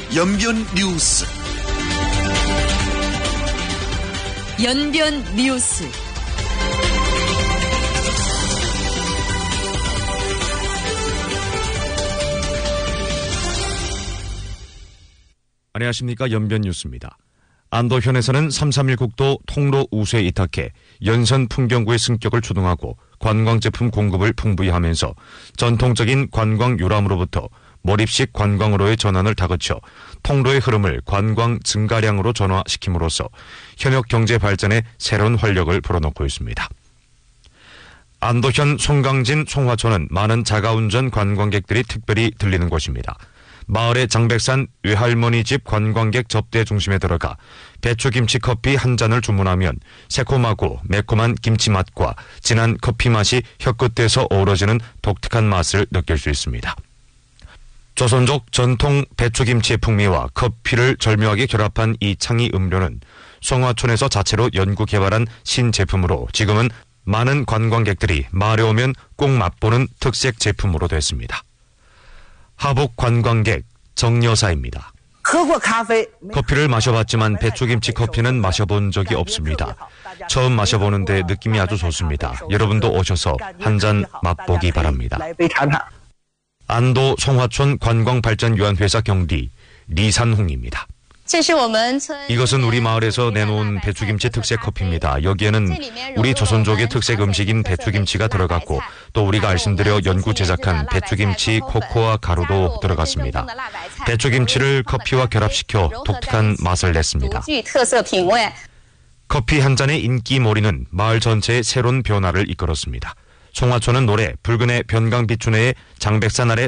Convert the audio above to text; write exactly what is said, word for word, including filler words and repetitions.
연변 뉴스. 연변 뉴스. 안녕하십니까. 연변 뉴스입니다. 안도현에서는 삼삼일 국도 통로 우수에 이탁해 연선 풍경구의 승격을 주동하고 관광 제품 공급을 풍부히 하면서 전통적인 관광 유람으로부터 몰입식 관광으로의 전환을 다그쳐 통로의 흐름을 관광 증가량으로 전환시킴으로써 현역 경제 발전에 새로운 활력을 불어넣고 있습니다. 안도현 송강진 송화초는 많은 자가운전 관광객들이 특별히 들리는 곳입니다. 마을의 장백산 외할머니 집 관광객 접대 중심에 들어가 배추김치 커피 한 잔을 주문하면 새콤하고 매콤한 김치 맛과 진한 커피 맛이 혀끝에서 어우러지는 독특한 맛을 느낄 수 있습니다. 조선족 전통 배추김치의 풍미와 커피를 절묘하게 결합한 이 창의 음료는 송화촌에서 자체로 연구 개발한 신제품으로 지금은 많은 관광객들이 마을에 오면 꼭 맛보는 특색 제품으로 됐습니다. 하북 관광객 정여사입니다. 커피를 마셔봤지만 배추김치 커피는 마셔본 적이 없습니다. 처음 마셔보는데 느낌이 아주 좋습니다. 여러분도 오셔서 한 잔 맛보기 바랍니다. 안도 송화촌 관광발전위원회사 경리 리산홍입니다. 이것은 우리 마을에서 내놓은 배추김치 특색 커피입니다. 여기에는 우리 조선족의 특색 음식인 배추김치가 들어갔고 또 우리가 말씀드려 연구 제작한 배추김치 코코아 가루도 들어갔습니다. 배추김치를 커피와 결합시켜 독특한 맛을 냈습니다. 커피 한 잔의 인기몰이는 마을 전체의 새로운 변화를 이끌었습니다. 송화초는 노래 붉은의 변강비춘회의 장백산 아래